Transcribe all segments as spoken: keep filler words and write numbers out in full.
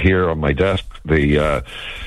here on my desk the uh,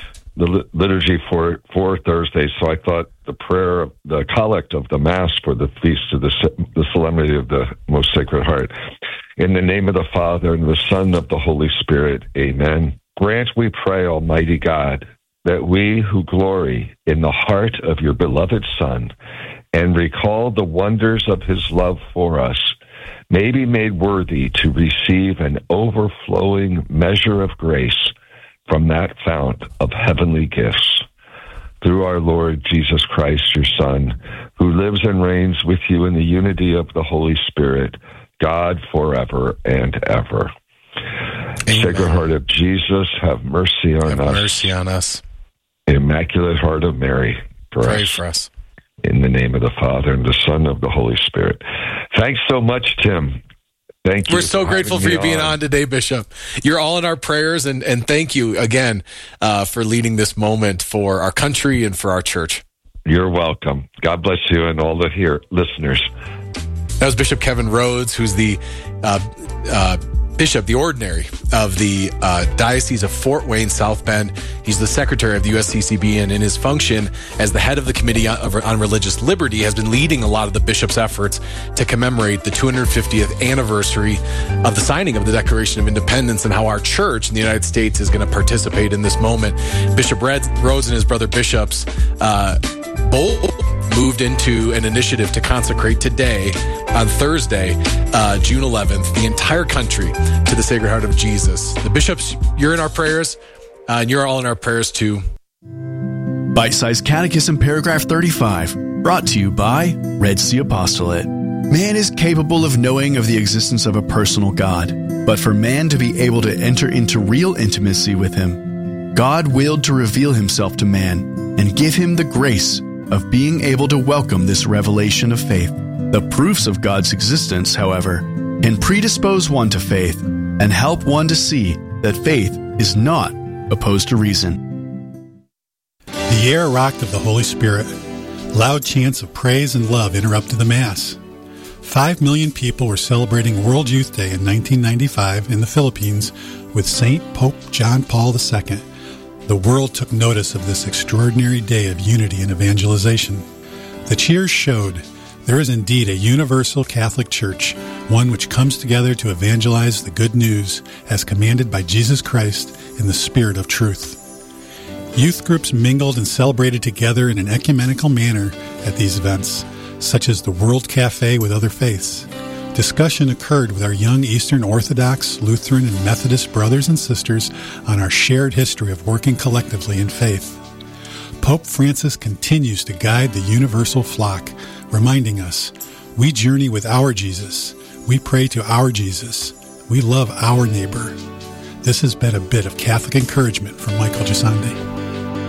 the liturgy for for Thursday. So I thought the prayer, the collect of the Mass for the feast of the the Solemnity of the Most Sacred Heart. In the name of the Father and the Son of the Holy Spirit. Amen. Grant, we pray, Almighty God, that we who glory in the heart of your beloved Son and recall the wonders of his love for us may be made worthy to receive an overflowing measure of grace from that fount of heavenly gifts. Through our Lord Jesus Christ, your Son, who lives and reigns with you in the unity of the Holy Spirit, God forever and ever. Amen. Sacred Heart of Jesus, have mercy on have us. Have mercy on us. Immaculate Heart of Mary, for pray us. for us. In the name of the Father and the Son of the Holy Spirit. Thanks so much, Tim. Thank you. We're so for grateful for you on. being on today, Bishop. You're all in our prayers, and, and thank you again uh, for leading this moment for our country and for our church. You're welcome. God bless you and all the here listeners. That was Bishop Kevin Rhodes, who's the uh, uh, Bishop, the Ordinary of the uh, Diocese of Fort Wayne, South Bend. He's the Secretary of the U S C C B, and in his function as the head of the Committee on Religious Liberty has been leading a lot of the Bishop's efforts to commemorate the two hundred fiftieth anniversary of the signing of the Declaration of Independence and how our church in the United States is going to participate in this moment. Bishop Rhodes and his brother bishops uh, both moved into an initiative to consecrate today, on Thursday, uh, June eleventh, the entire country to the Sacred Heart of Jesus. The bishops, you're in our prayers, uh, and you're all in our prayers too. Bite-sized Catechism, paragraph thirty-five, brought to you by Red Sea Apostolate. Man is capable of knowing of the existence of a personal God, but for man to be able to enter into real intimacy with him, God willed to reveal himself to man and give him the grace of being able to welcome this revelation of faith. The proofs of God's existence, however, can predispose one to faith and help one to see that faith is not opposed to reason. The air rocked of the Holy Spirit. Loud chants of praise and love interrupted the Mass. Five million people were celebrating World Youth Day in nineteen ninety-five in the Philippines with Saint Pope John Paul the Second. The world took notice of this extraordinary day of unity and evangelization. The cheers showed there is indeed a universal Catholic Church, one which comes together to evangelize the good news as commanded by Jesus Christ in the spirit of truth. Youth groups mingled and celebrated together in an ecumenical manner at these events, such as the World Cafe with other faiths. Discussion occurred with our young Eastern Orthodox, Lutheran, and Methodist brothers and sisters on our shared history of working collectively in faith. Pope Francis continues to guide the universal flock, reminding us, we journey with our Jesus, we pray to our Jesus, we love our neighbor. This has been a bit of Catholic encouragement from Michael Gisande.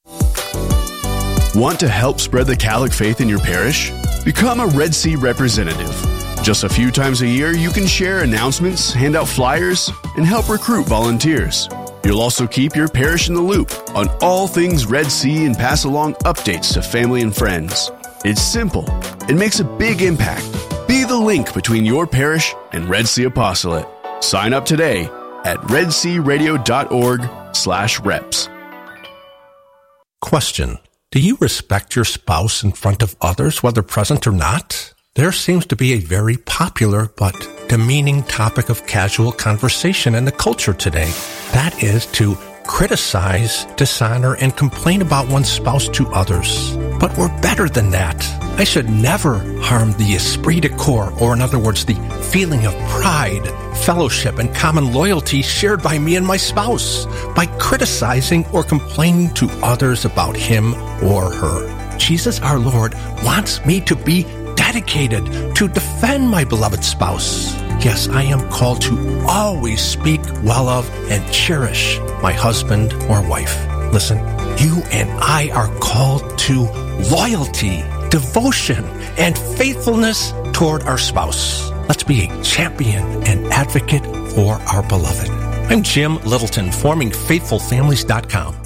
Want to help spread the Catholic faith in your parish? Become a Red Sea representative. Just a few times a year, you can share announcements, hand out flyers, and help recruit volunteers. You'll also keep your parish in the loop on all things Red Sea and pass along updates to family and friends. It's simple. It makes a big impact. Be the link between your parish and Red Sea Apostolate. Sign up today at redsearadio.org slash reps. Question. Do you respect your spouse in front of others, whether present or not? There seems to be a very popular but demeaning topic of casual conversation in the culture today. That is to criticize, dishonor, and complain about one's spouse to others. But we're better than that. I should never harm the esprit de corps, or in other words, the feeling of pride, fellowship, and common loyalty shared by me and my spouse by criticizing or complaining to others about him or her. Jesus, our Lord, wants me to be dedicated to defend my beloved spouse. Yes, I am called to always speak well of and cherish my husband or wife. Listen, you and I are called to loyalty, devotion, and faithfulness toward our spouse. Let's be a champion and advocate for our beloved. I'm Jim Littleton, forming faithful families dot com.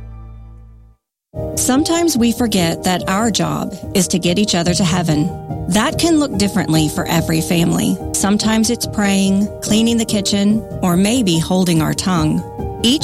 Sometimes we forget that our job is to get each other to heaven. That can look differently for every family. Sometimes it's praying, cleaning the kitchen, or maybe holding our tongue.